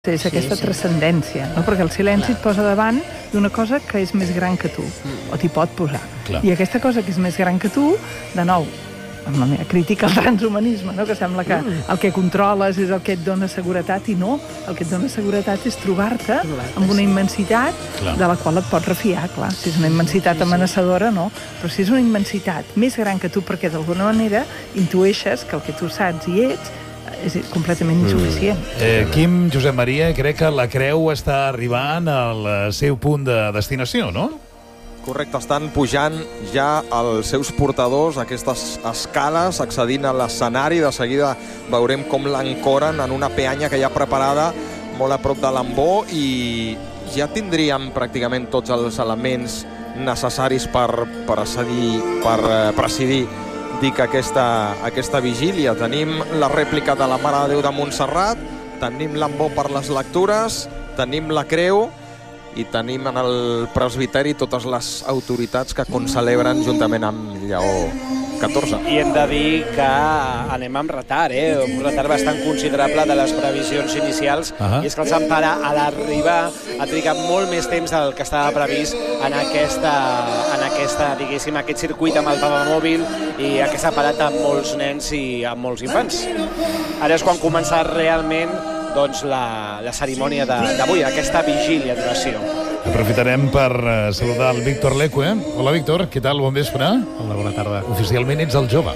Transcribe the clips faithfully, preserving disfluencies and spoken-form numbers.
És aquesta sí, sí. transcendència, no? Perquè el silenci Clar. et posa davant d'una cosa que és més gran que tu, o t'hi pot posar. Clar. I aquesta cosa que és més gran que tu, de nou, amb la meva crítica al transhumanisme, no? Que sembla que el que controles és el que et dona seguretat, i no, el que et dona seguretat és trobar-te amb una immensitat clar. de la qual et pots refiar, clar. Si és una immensitat amenaçadora, no. Però si és una immensitat més gran que tu, perquè d'alguna manera intueixes que el que tu saps i ets és completament insuficient. Mm. Eh, Quim, Josep Maria, crec que la creu està arribant al seu punt de destinació, no? Correcte, estan pujant ja els seus portadors, aquestes escales, accedint a l'escenari. De seguida veurem com l'ancoren en una peanya que hi ha preparada molt a prop de l'embó, i ja tindríem pràcticament tots els elements necessaris per, per, accedir, per eh, presidir dic aquesta, aquesta vigília. Tenim la rèplica de la Mare de Déu de Montserrat, tenim l'embó per les lectures, tenim la creu i tenim en el presbiteri totes les autoritats que concelebren juntament amb Lleó catorze. I hem de dir que anem amb retard, eh? un retard bastant considerable de les previsions inicials, uh -huh. i és que el Sant Pare, a l'arribar, ha trigat molt més temps del que estava previst en aquesta, en aquesta diguéssim, aquest circuit amb el papamòbil i aquesta parada amb molts nens i amb molts infants. Ara és quan comença realment doncs, la, la cerimònia d'avui, aquesta vigília d'oració. Aprofitarem per uh, saludar el Víctor Leque. Hola, Víctor, què tal? Bon vespre. Hola, bona tarda. Oficialment ets el jove.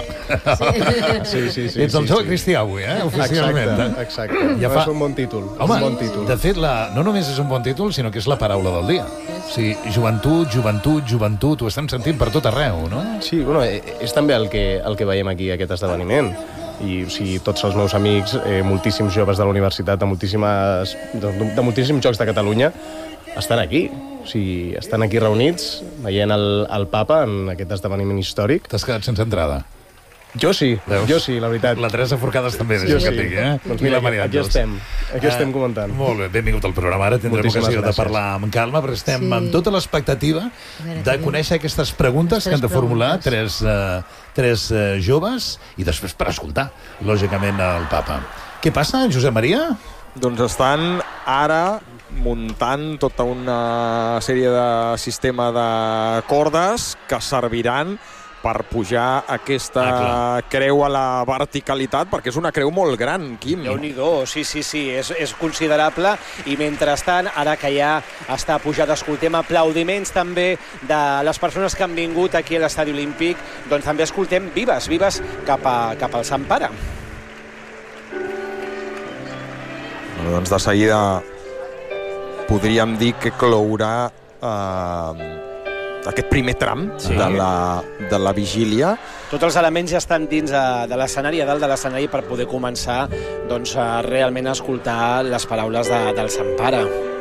Sí, sí, sí. Ets el sí, jove sí. cristià avui, eh? Oficialment. Exacte, exacte. Ja fa... És un bon títol. Home, un bon títol. De fet, la... no només és un bon títol, sinó que és la paraula del dia. O sigui, joventut, joventut, joventut, ho estem sentint per tot arreu, no? Sí, bueno, és també el que, el que veiem aquí, aquest esdeveniment. I o sigui, tots els meus amics, eh, moltíssims joves de la universitat, de, moltíssimes, de, de moltíssims jocs de Catalunya, estan aquí. O sigui, estan aquí reunits, veient el, el papa en aquest esdeveniment històric. T'has quedat sense entrada? Jo sí, Veus? jo sí, la veritat. La Teresa Forcades també, deixa que et digui, eh? Doncs mira, aquí, aquí estem, aquí estem comentant. Uh, molt bé, benvingut al programa. Ara tindrem Moltíssimes ocasió gràcies. de parlar amb calma, però estem sí. amb tota l'expectativa veure, de conèixer aquestes preguntes que han de formular tres, uh, tres uh, joves, i després per escoltar, lògicament, el papa. Què passa, Josep Maria? Doncs estan ara muntant tota una sèrie de sistema de cordes que serviran per pujar aquesta ah, creu a la verticalitat, perquè és una creu molt gran, Quim. Déu-n'hi-do, sí, sí, sí, és, és considerable, i mentrestant, ara que ja està pujada, escoltem aplaudiments també de les persones que han vingut aquí a l'Estadi Olímpic, doncs també escoltem vives, vives cap, a, cap al Sant Pare. Bueno, doncs de seguida podríem dir que clourà eh, aquest primer tram sí. de, la, de la vigília. Tots els elements ja estan dins de, de l'escenari, a dalt de l'escenari, per poder començar doncs, a realment a escoltar les paraules de, del Sant Pare.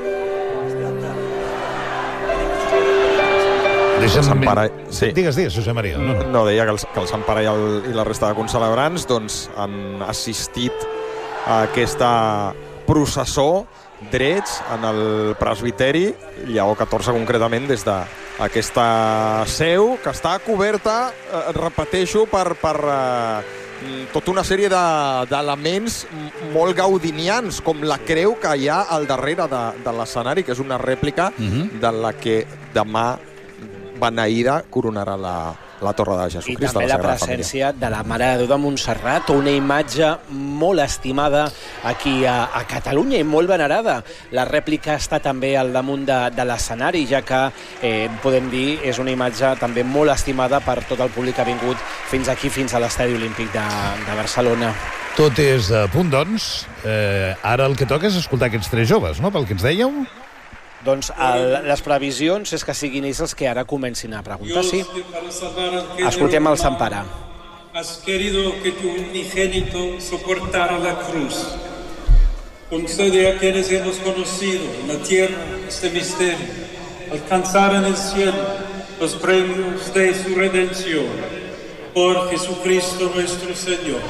Deixa'm... Sant Pare... Sí. Digues, digues, Josep Maria. No, no. no deia que el, que el Sant Pare i, el, i la resta de concelebrants doncs, han assistit a aquesta processó drets en el presbiteri, Lleó catorze concretament, des d'aquesta seu, que està coberta, eh, repeteixo, per, per eh, tota una sèrie d'elements de, molt gaudinians, com la creu que hi ha al darrere de, de l'escenari, que és una rèplica uh-huh. de la que demà beneïda coronarà la, la Torre de Jesucrist. I també la, la presència de la Mare de Déu de Montserrat, una imatge molt estimada aquí a, a Catalunya i molt venerada. La rèplica està també al damunt de, de l'escenari, ja que, eh, podem dir, és una imatge també molt estimada per tot el públic que ha vingut fins aquí, fins a l'Estadi Olímpic de, de Barcelona. Tot és a punt, doncs. Eh, ara el que toca és escoltar aquests tres joves, no?, pel que ens dèieu. Doncs el, les previsions és que siguin ells els que ara comencin a preguntar, sí. Escoltem el Sant Pare. Has querido que tu unigénito soportara la cruz. Concede a quienes hemos conocido en la tierra este misterio, alcanzar en el cielo los premios de su redención. Por Jesucristo nuestro Señor.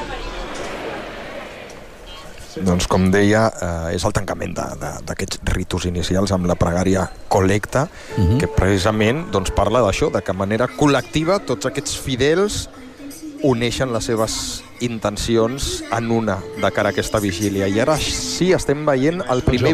Doncs, com deia, eh, és el tancament d'aquests ritus inicials amb la pregària col·lecta, uh-huh. que precisament doncs, parla d'això, de que de manera col·lectiva tots aquests fidels uneixen les seves intencions en una de cara a aquesta vigília. I ara sí estem veient el primer